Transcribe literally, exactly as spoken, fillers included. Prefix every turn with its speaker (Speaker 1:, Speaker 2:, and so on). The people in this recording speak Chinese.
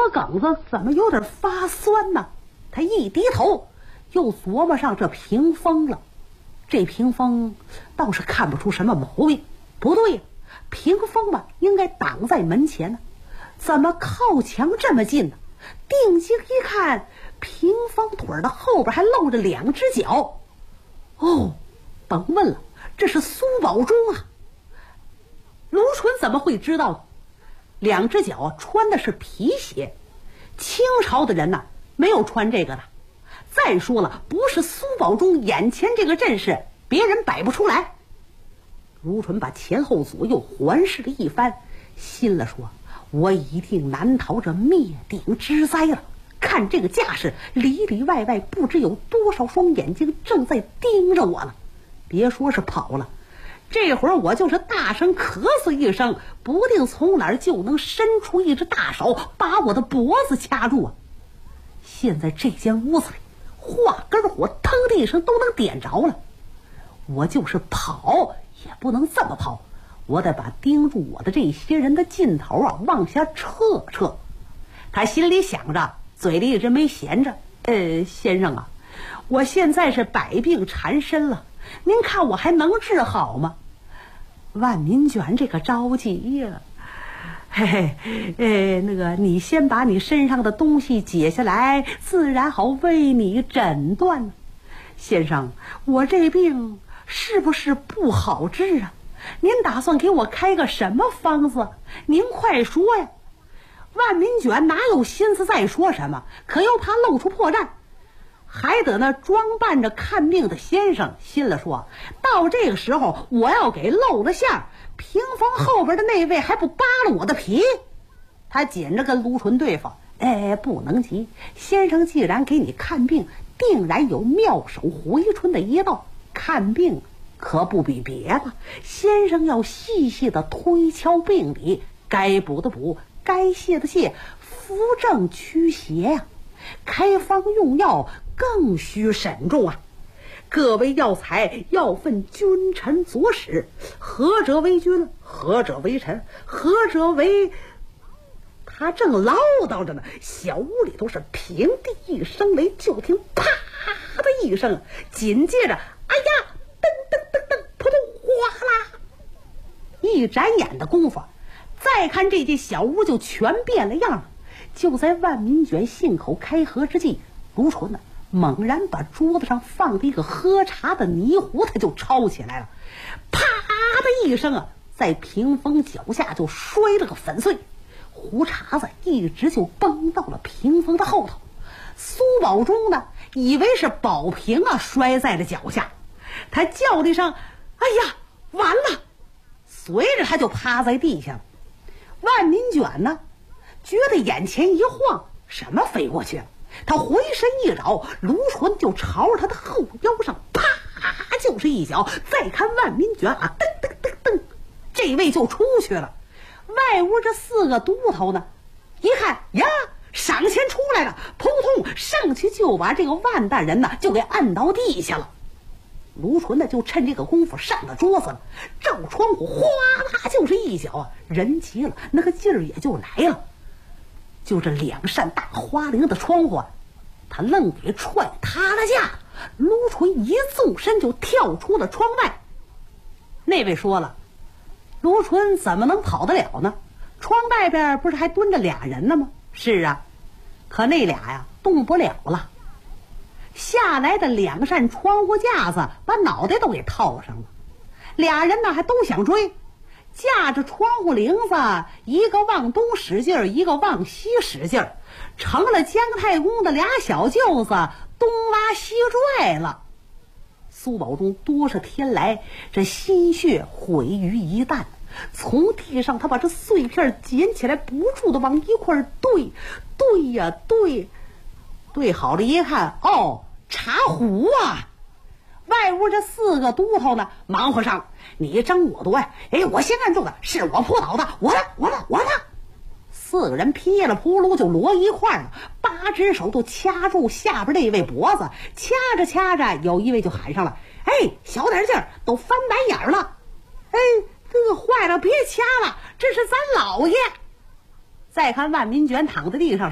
Speaker 1: 脖梗子怎么有点发酸呢？他一低头，又琢磨上这屏风了。这屏风倒是看不出什么毛病，不对呀，屏风吧应该挡在门前呢，怎么靠墙这么近呢？定睛一看，屏风腿的后边还露着两只脚。哦，甭问了，这是苏宝忠啊！卢纯怎么会知道呢？两只脚啊穿的是皮鞋，清朝的人呐、啊、没有穿这个的。再说了，不是苏宝忠眼前这个阵势，别人摆不出来。卢纯把前后左右环视了一番，心了说，我一定难逃这灭顶之灾了。看这个架势，里里外外不知有多少双眼睛正在盯着我呢。别说是跑了，这会儿我就是大声咳嗽一声，不定从哪儿就能伸出一只大手把我的脖子掐住啊！现在这间屋子里画根火腾的一声都能点着了，我就是跑也不能这么跑，我得把盯住我的这些人的劲头啊往下撤撤。他心里想着，嘴里一直没闲着。呃，先生啊，我现在是百病缠身了，您看我还能治好吗？万民卷这个着急呀，嘿嘿，呃，那个你先把你身上的东西解下来，自然好为你诊断。先生，我这病是不是不好治啊？您打算给我开个什么方子？您快说呀！万民卷哪有心思再说什么，可又怕露出破绽，还得那装扮着看病的先生心了说，到这个时候我要给露了馅，屏风后边的那位还不扒了我的皮。他紧着跟卢纯对付，哎，不能急，先生既然给你看病，定然有妙手回春的一道，看病可不比别的，先生要细细的推敲病理，该补的补，该泻的泻，扶正驱邪呀、啊。开方用药更需慎重啊！各位药材要分君臣佐使，何者为君，何者为臣，何者为……他正唠叨着呢，小屋里头是平地一声雷，就听啪的一声，紧接着哎呀，噔噔噔噔，扑通哗啦，一眨眼的功夫，再看这间小屋就全变了样了。就在万民卷信口开河之际，卢纯呢猛然把桌子上放的一个喝茶的泥壶他就抄起来了，啪的一声啊，在屏风脚下就摔了个粉碎，壶茶子一直就崩到了屏风的后头。苏宝忠呢以为是宝瓶啊摔在了脚下，他叫了一声哎呀完了，随着他就趴在地上。万民卷呢觉得眼前一晃，什么飞过去了？他回身一找，卢纯就朝着他的后腰上啪就是一脚。再看万民卷啊，噔噔噔噔，这位就出去了。外屋这四个都头呢，一看呀，赏钱出来了，扑通上去就把这个万大人呢就给按到地下了。卢纯呢就趁这个功夫上了桌子了，照窗户哗啦就是一脚啊，人急了，那个劲儿也就来了。就这两扇大花翎的窗户啊，他愣给踹塌了架，卢纯一纵身就跳出了窗外。那位说了，卢纯怎么能跑得了呢？窗外边不是还蹲着俩人呢吗？是啊，可那俩呀动不了了。下来的两扇窗户架子把脑袋都给套上了，俩人呢还都想追，架着窗户棂子，一个往东使劲儿，一个往西使劲儿，成了姜太公的俩小舅子，东拉西拽了。苏宝忠多少天来这心血毁于一旦，从地上他把这碎片捡起来，不住的往一块对对呀对，对好了一看，哦，茶壶啊！外屋这四个都头呢忙活上，你争我夺呀！哎，我先按住的，是我扑倒的，我的我的我的！四个人噼里扑噜就摞一块了，八只手都掐住下边那位脖子，掐着掐着，有一位就喊上了：“哎，小点劲儿，都翻白眼了！哎，这个坏了，别掐了，这是咱老爷！”再看万民卷躺在地上。